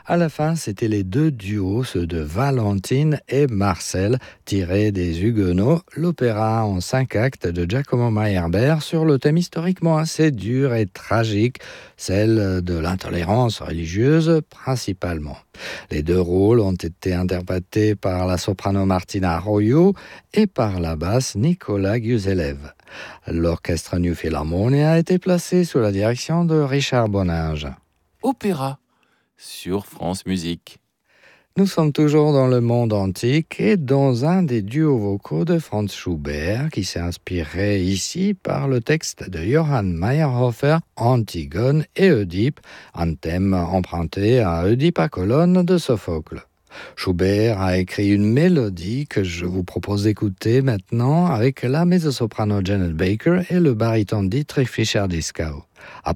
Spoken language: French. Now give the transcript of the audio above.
À la fin, c'étaient les deux duos, ceux de Valentine et Marcel, tirés des Huguenots, l'opéra en 5 actes de Giacomo Meyerbeer sur le thème historiquement assez dur et tragique, celle de l'intolérance religieuse principalement. Les deux rôles ont été interprétés par la soprano Martina Arroyo et par la basse Nicolas Guzelev. L'orchestre New Philharmonia a été placé sous la direction de Richard Boninge. Opéra sur France Musique. Nous sommes toujours dans le monde antique et dans un des duos vocaux de Franz Schubert qui s'est inspiré ici par le texte de Johann Meyerhofer, Antigone et Oedipe, un thème emprunté à Oedipe à Colonne de Sophocle. Schubert a écrit une mélodie que je vous propose d'écouter maintenant avec la mezzo-soprano Janet Baker et le baryton Dietrich Fischer-Dieskau. Après